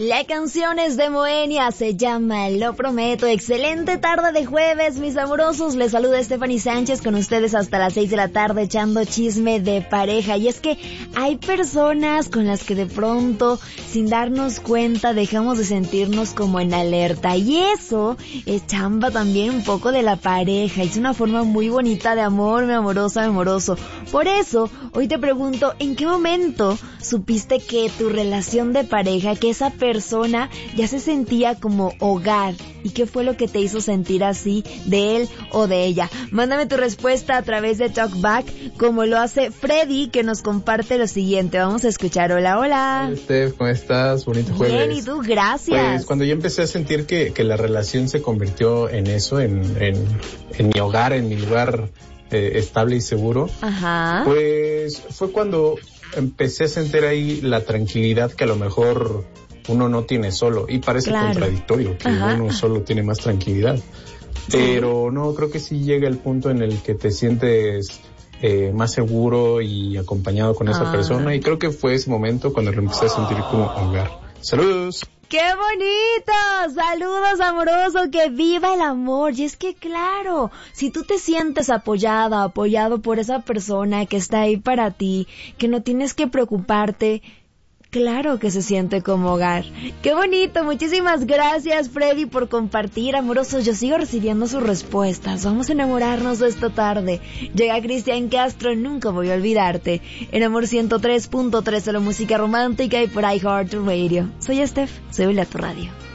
La canción es de Moenia, se llama Lo Prometo. Excelente tarde de jueves, mis amorosos. Les saluda Stephanie Sánchez con ustedes hasta las 6 de la tarde echando chisme de pareja. Y es que hay personas con las que de pronto, sin darnos cuenta, dejamos de sentirnos como en alerta. Y eso es chamba también un poco de la pareja. Es una forma muy bonita de amor, mi amorosa, mi amoroso. Por eso, hoy te pregunto, ¿en qué momento supiste que tu relación de pareja, que esa persona ya se sentía como hogar? ¿Y qué fue lo que te hizo sentir así de él o de ella? Mándame tu respuesta a través de Talkback, como lo hace Freddy, que nos comparte lo siguiente. Vamos a escuchar. Hola, hola. Hola, Steph, ¿cómo estás? Bonito jueves. Bien, ¿y tú? Gracias. Pues cuando yo empecé a sentir que la relación se convirtió en eso, en mi hogar, en mi lugar estable y seguro, Ajá. pues fue cuando empecé a sentir ahí la tranquilidad que a lo mejor uno no tiene solo, y parece contradictorio que uno solo tiene más tranquilidad, pero no, creo que sí llega el punto en el que te sientes más seguro y acompañado con esa persona, y creo que fue ese momento cuando lo empecé a sentir como hogar. ¡Saludos! ¡Qué bonito! ¡Saludos, amoroso! ¡Que viva el amor! Y es que claro, si tú te sientes apoyada, apoyado por esa persona que está ahí para ti, que no tienes que preocuparte, claro que se siente como hogar. ¡Qué bonito! Muchísimas gracias, Freddy, por compartir, amorosos. Yo sigo recibiendo sus respuestas. Vamos a enamorarnos de esta tarde. Llega Cristian Castro, Nunca Voy a Olvidarte. En Amor 103.3, solo música romántica y por iHeartRadio. Soy Steph, soy la tu radio.